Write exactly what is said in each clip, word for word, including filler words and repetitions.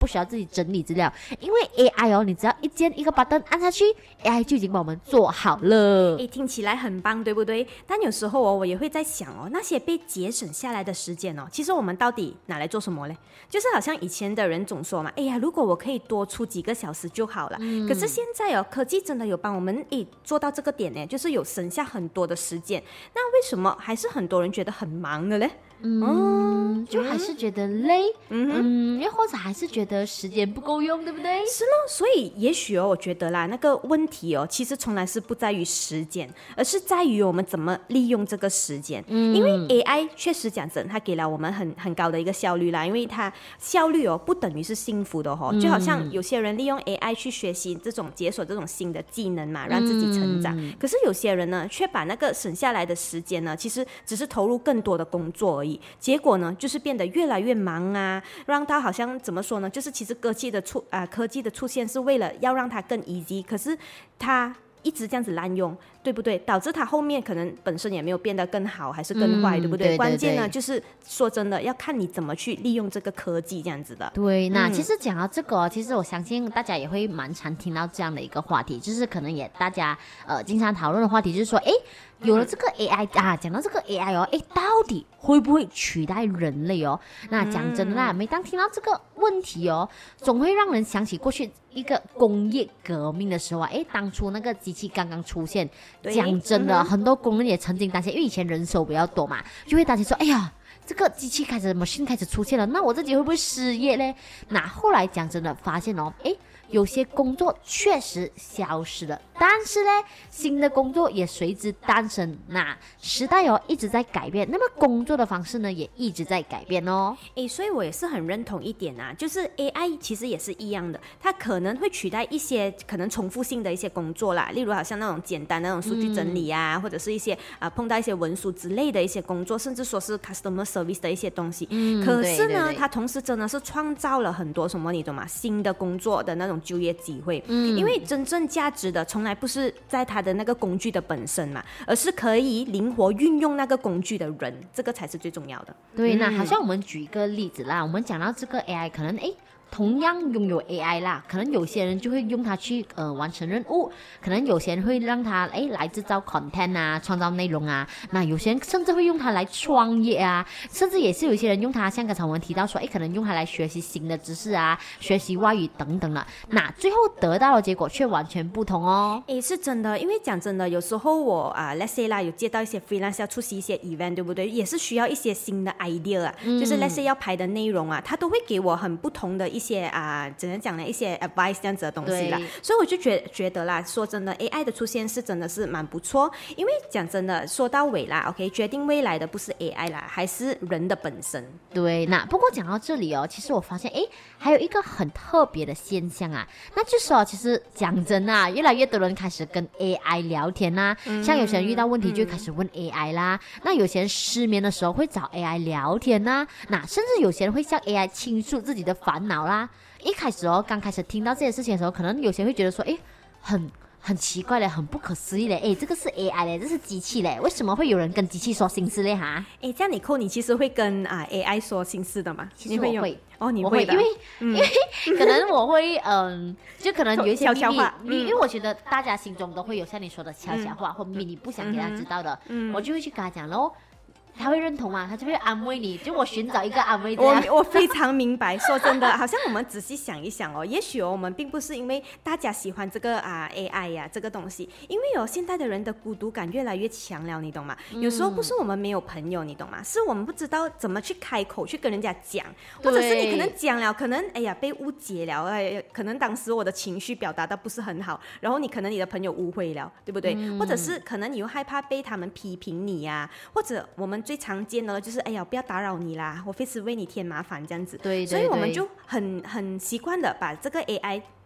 不需要自己整理资料，因为 A I 哦，你只要一键一个 button 按下去 ，A I 就已经帮我们做好了。 诶，听起来很棒，对不对？但有时候哦，我也会在想哦，那些被节省下来的时间哦，其实我们到底拿来做什么嘞？就是好像以前的人总说嘛，哎呀，如果我可以多出几个小时就好了。嗯、可是现在哦，科技真的有帮我们诶做到这个点呢，就是有省下很多的时间。那为什么还是很多人觉得很忙的嘞？ 嗯，就还是觉得累， 嗯嗯，又或者还是觉得时间不够用，对不对？ 是咯，所以也许哦，我觉得啦，那个问题哦，其实从来是不在于时间，而是在于我们怎么利用这个时间。嗯，因为 A I 确实讲真，它给了我们很很高的一个效率啦，因为它效率哦不等于是幸福的哦，就好像有些人利用 A I 去学习这种解锁这种新的技能嘛，让自己成长。嗯、可是有些人呢，却把那个省下来的时间呢，其实只是投入更多的工作而已。结果呢，就是变得越来越忙啊，让他好像怎么说呢？就是其实科技的出啊、呃，科技的出现是为了要让它更 easy， 可是他一直这样子滥用，对不对？导致他后面可能本身也没有变得更好，还是更坏，嗯、对不对？ 对对对， 关键呢，就是说真的，要看你怎么去利用这个科技这样子的。 对，那其实讲到这个、哦，其实我相信大家也会蛮常听到这样的一个话题，就是可能也大家呃经常讨论的话题，就是说，哎。有了这个 A I 啊，讲到这个 A I 哦，哎，到底会不会取代人类哦？那讲真的啦，每当听到这个问题哦，总会让人想起过去一个工业革命的时候啊，哎，当初那个机器刚刚出现，讲真的，嗯、很多工人也曾经担心，因为以前人手比较多嘛，就会担心说，哎呀。这个机器开始 machine 开始出现了，那我自己会不会失业嘞？那后来讲真的发现哦，诶，有些工作确实消失了，但是呢，新的工作也随之诞生。那时代哦一直在改变，那么工作的方式呢也一直在改变哦。 诶，所以我也是很认同一点啊，就是 A I 其实也是一样的，它可能会取代一些可能重复性的一些工作啦，例如好像那种简单的那种数据整理啊，嗯、或者是一些啊、呃、碰到一些文书之类的一些工作，甚至说是 customer service 的一些东西。嗯，可是呢，对对对它同时真的是创造了很多什么，你懂吗？新的工作的那种就业机会。嗯，因为真正价值的从来不是在它的那个工具的本身嘛，而是可以灵活运用那个工具的人，这个才是最重要的。 对，那好像我们举一个例子啦，我们讲到这个 A I， 可能诶。同样拥有 A I 啦，可能有些人就会用它去呃完成任务，可能有些人会让它诶来制造 content 啊，创造内容啊，那有些人甚至会用它来创业啊，甚至也是有一些人用它，像刚才我们提到说，诶可能用它来学习新的知识啊，学习外语等等了，那最后得到的结果却完全不同哦。 诶，是真的，因为讲真的，有时候我啊 ，let's say 啦，有接到一些 freelance 要出席一些 event， 对不对？也是需要一些新的 idea 啊，嗯、就是 let's say 要拍的内容啊，它都会给我很不同的一些啊，怎样讲呢？一些 advice 这样子的东西啦，所以我就觉觉得啦，说真的 ，A I 的出现是真的是蛮不错，因为讲真的，说到尾啦 ，OK， 决定未来的不是 A I 啦，还是人的本身。 对，那不过讲到这里哦，其实我发现，哎，还有一个很特别的现象啊，那就是哦，其实讲真啊，越来越多人开始跟 A I 聊天啦、啊，嗯、像有些人遇到问题就开始问 A I 啦，嗯、那有些人失眠的时候会找 A I 聊天啦、啊，那甚至有些人会向 A I 倾诉自己的烦恼啦。一开始哦，刚开始听到这些事情的时候，可能有些人会觉得说，哎，很很奇怪嘞，很不可思议嘞，哎，这个是 A I 嘞，这是机器嘞，为什么会有人跟机器说心事嘞哈？ 哎，这样你扣你其实会跟啊 A I 说心事的吗？ 其实我会， 哦，你会的， 因为、嗯、因为可能我会嗯，就可能有一些秘密， 悄悄话嗯、因为我觉得大家心中都会有像你说的悄悄话、嗯、或秘密不想给他知道的，嗯、我就会去跟他讲喽。他会认同吗？他就会安慰你，就我寻找一个安慰者。 我我非常明白，说真的，好像我们仔细想一想哦，也许哦，我们并不是因为大家喜欢这个啊 A I 呀、啊、这个东西，因为哦，现代的人的孤独感越来越强了，你懂吗？有时候不是我们没有朋友，你懂吗？是我们不知道怎么去开口去跟人家讲，或者是你可能讲了，可能哎呀被误解了，哎，可能当时我的情绪表达的不是很好，然后你可能你的朋友误会了，对不对？嗯、或者是可能你又害怕被他们批评你呀、啊，或者我们最常见的就是哎呀不要打扰你啦，我非是为你添麻烦这样子， 对对对， 所以我们就很很习惯的把这个 A I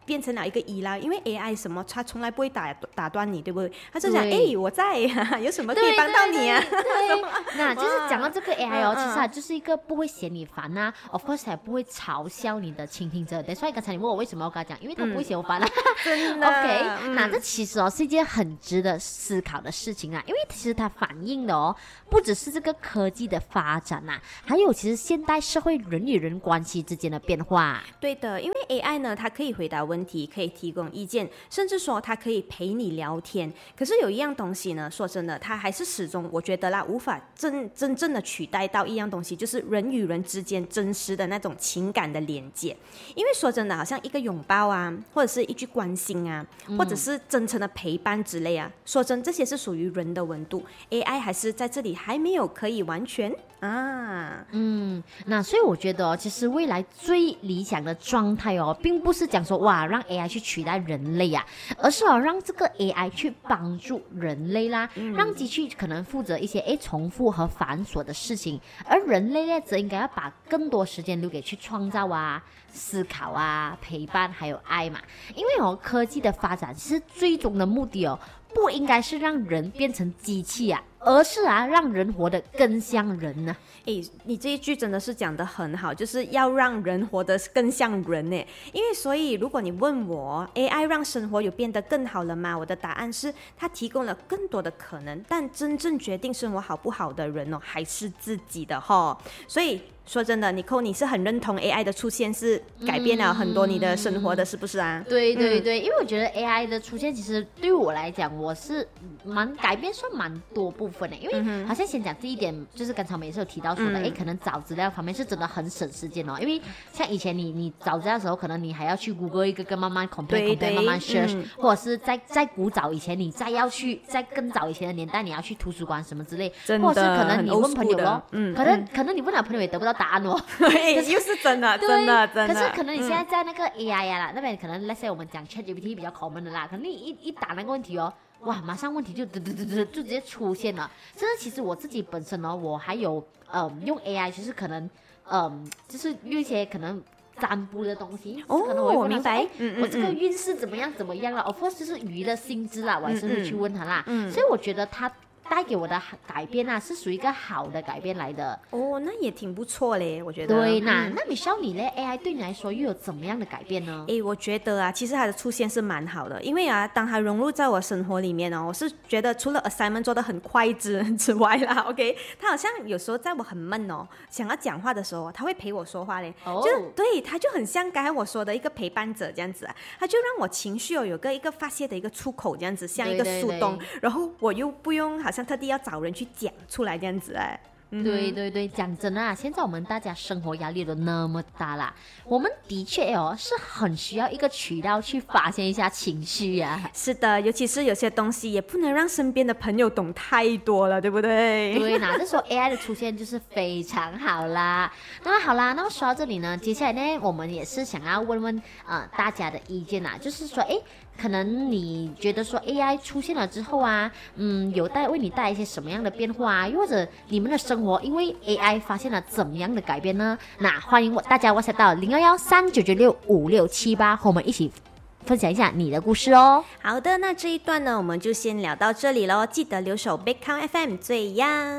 变成了一个依赖，因为 A I 什么，它从来不会打打断你，对不对？它就想，哎、欸，我在，有什么可以帮到你啊？ 对，对对那就是讲到这个 A I 哦，其实它就是一个不会嫌你烦啊 ，of course 也不会嘲笑你的倾听者。所以刚才你问我为什么我跟他讲，因为他不会嫌我烦啊。 真的 OK，、 嗯、 那这其实哦是一件很值得思考的事情啊，因为其实它反映的哦，不只是这个科技的发展啊，还有其实现代社会人与人关系之间的变化。 对的，因为 A I 呢，它可以回答问题，可以提供意见，甚至说它可以陪你聊天。可是有一样东西呢，说真的，它还是始终我觉得啦，无法真真正的取代到一样东西，就是人与人之间真实的那种情感的连接。因为说真的，好像一个拥抱啊，或者是一句关心啊，或者是真诚的陪伴之类啊，说真，这些是属于人的温度。A I 还是在这里还没有可以完全啊。 嗯，那所以我觉得哦，其实未来最理想的状态哦，并不是讲说哇让 A I 去取代人类啊，而是哦让这个 A I 去帮助人类啦，嗯、让机器可能负责一些诶重复和繁琐的事情，而人类呢则应该要把更多时间留给去创造啊、思考啊、陪伴还有爱嘛。因为哦科技的发展其实最终的目的哦，不应该是让人变成机器啊，而是啊让人活得更像人呢、啊。 诶，你这一句真的是讲得很好，就是要让人活得更像人呢。因为所以，如果你问我 A I 让生活有变得更好了吗？我的答案是，它提供了更多的可能，但真正决定生活好不好的人哦，还是自己的哈。所以说真的，Nicole，你是很认同 A I 的出现是改变了很多你的生活的，是不是啊？ 嗯、对对对、嗯，因为我觉得 A I 的出现，其实对我来讲，我是蛮改变，算蛮多部分的。因为好像先讲第一点，就是刚才我们也是有提到说的，哎、嗯，可能找资料方面是真的很省时间哦。因为像以前你你找资料的时候，可能你还要去 Google 一个个慢慢 compare compare 慢慢 search，、嗯、或者是在在古早以前，你再要去在更早以前的年代，你要去图书馆什么之类，或者是可能你问朋友咯，嗯，可能、嗯、可能你问了朋友也得不到答案哦。 对，又是真的，真的，真的。 可是可能你现在在那个 A I 啊、嗯、那边，可能 let's say 我们讲 ChatGPT 比较 common 的啦，可能你一一打那个问题哦，哇，马上问题就嘟嘟嘟嘟就直接出现了。甚至其实我自己本身哦，我还有嗯用 A I， 就是可能嗯就是用一些可能占卜的东西， 哦， 可能我会问他说， 我明白， 嗯嗯，我这个运势怎么样怎么样了 ？Of course 就是鱼的薪资啦，我还是会去问他啦。嗯，所以我觉得他带给我的改变啊，是属于一个好的改变来的。 哦，那也挺不错嘞，我觉得。 对，那、嗯、那Michelle你呢 ？A I 对你来说又有怎么样的改变呢？ 诶，我觉得啊，其实它的出现是蛮好的，因为啊，当它融入在我生活里面哦，我是觉得除了 assignment 做得很快之之外啦 ，OK， 它好像有时候在我很闷哦，想要讲话的时候，它会陪我说话嘞。哦。就对，它就很像刚才我说的一个陪伴者这样子啊，它就让我情绪哦有个一个发泄的一个出口这样子，像一个树洞，对对对，然后我又不用好像特地要找人去讲出来这样子哎。 对对对，讲真啊，现在我们大家生活压力都那么大啦，我们的确哦是很需要一个渠道去发泄一下情绪啊。 是的，尤其是有些东西也不能让身边的朋友懂太多了，对不对？ 对，那这时候 A I 的出现就是非常好啦。那好啦，那么说到这里呢，接下来呢，我们也是想要问问呃大家的意见啦，就是说，哎，可能你觉得说 A I 出现了之后啊，嗯，有带为你带来一些什么样的变化啊？又或者你们的生活因为 A I 发现了怎么样的改变呢？那欢迎我大家 WhatsApp 到零幺幺三九九六五六七八，和我们一起分享一下你的故事哦。 好的，那这一段呢，我们就先聊到这里咯，记得留守 Big Count F M 最样。